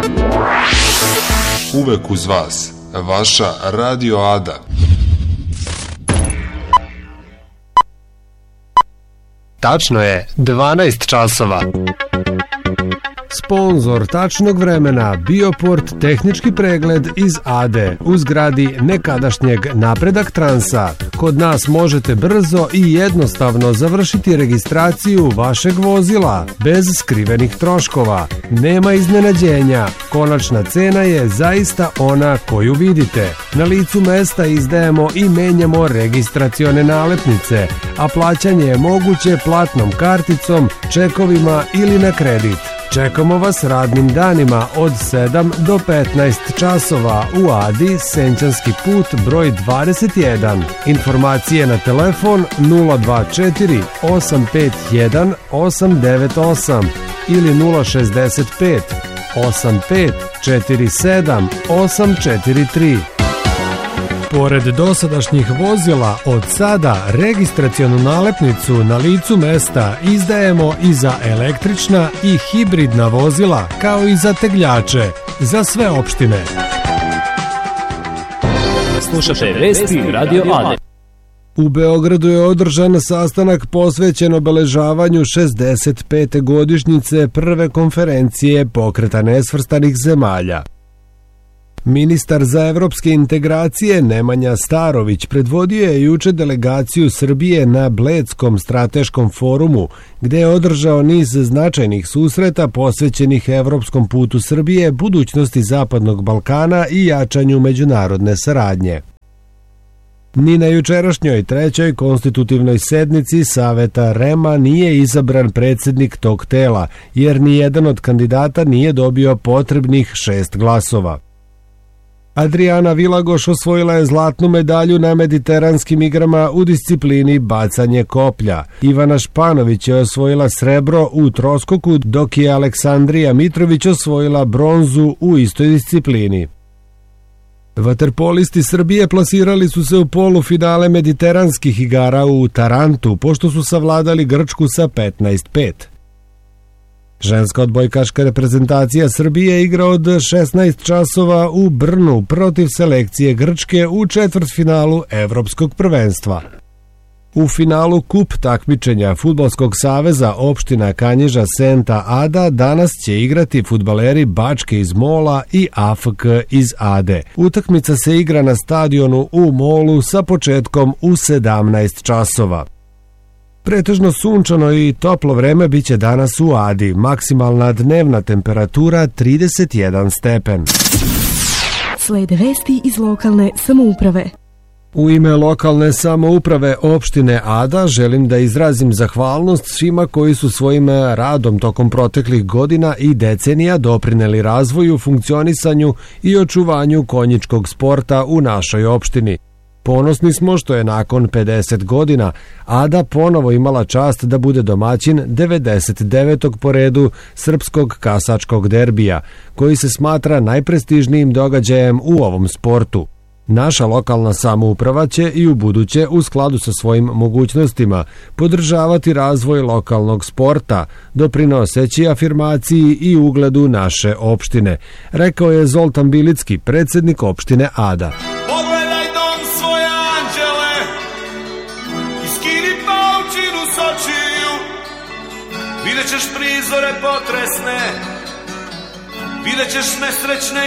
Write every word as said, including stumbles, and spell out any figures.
Uvek uz vas, vaša Radio Ada. Tačno je dvanaest časova. Sponzor tačnog vremena Bioport tehnički pregled iz Ade u zgradi nekadašnjeg Napredak Transa. Kod nas možete brzo i jednostavno završiti registraciju vašeg vozila bez skrivenih troškova. Nema iznenađenja, konačna cena je zaista ona koju vidite. Na licu mesta izdajemo i menjamo registracione nalepnice, a plaćanje je moguće platnom karticom, čekovima ili na kredit. Čekamo vas radnim danima od sedam do petnaest časova u Adi, Senćanski put broj dvadeset jedan. Informacije na telefon nula dva četiri osam pet jedan osam devet osam ili nula šezdeset pet osam pet četiri sedam osam četiri tri. Pored dosadašnjih vozila, od sada registracionu nalepnicu na licu mesta izdajemo i za električna i hibridna vozila, kao i za tegljače, za sve opštine. Slušajte vesti Radio Ade. U Beogradu je održan sastanak posvećen obeležavanju šezdeset pete godišnjice prve konferencije Pokreta nesvrstanih zemalja. Ministar za evropske integracije Nemanja Starović predvodio je juče delegaciju Srbije na Bledskom strateškom forumu, gde je održao niz značajnih susreta posvećenih evropskom putu Srbije, budućnosti Zapadnog Balkana i jačanju međunarodne saradnje. Ni na jučerašnjoj trećoj konstitutivnoj sednici Saveta REM-a nije izabran predsjednik tog tela, jer ni jedan od kandidata nije dobio potrebnih šest glasova. Adriana Vilagoš osvojila je zlatnu medalju na mediteranskim igrama u disciplini bacanje koplja. Ivana Španović je osvojila srebro u troskoku, dok je Aleksandrija Mitrović osvojila bronzu u istoj disciplini. Vaterpolisti Srbije plasirali su se u polufinale mediteranskih igara u Tarantu, pošto su savladali Grčku sa petnaest pet. Ženska odbojkaška reprezentacija Srbije igra od šesnaest časova u Brnu protiv selekcije Grčke u četvrtfinalu Evropskog prvenstva. U finalu kup takmičenja Fudbalskog saveza opština Kanjiža Senta Ada danas će igrati fudbaleri Bačke iz Mola i A F K iz Ade. Utakmica se igra na stadionu u Molu sa početkom u sedamnaest časova. Pretežno sunčano i toplo vreme biće danas u Adi, maksimalna dnevna temperatura trideset jedan stepen. Slede vesti iz lokalne samouprave. U ime lokalne samouprave opštine Ada želim da izrazim zahvalnost svima koji su svojim radom tokom proteklih godina i decenija doprineli razvoju, funkcionisanju i očuvanju konjičkog sporta u našoj opštini. Ponosni smo što je nakon pedeset godina Ada ponovo imala čast da bude domaćin devedeset devetog po redu srpskog kasačkog derbija, koji se smatra najprestižnijim događajem u ovom sportu. Naša lokalna samouprava će i u buduće u skladu sa svojim mogućnostima podržavati razvoj lokalnog sporta, doprinoseći afirmaciji i ugledu naše opštine, rekao je Zoltan Bilicki, predsjednik opštine Ada. Pogledaj dom svoje anđele, iskini paučinu s očiju, vidjet ćeš prizore potresne, vidjet ćeš nesrećne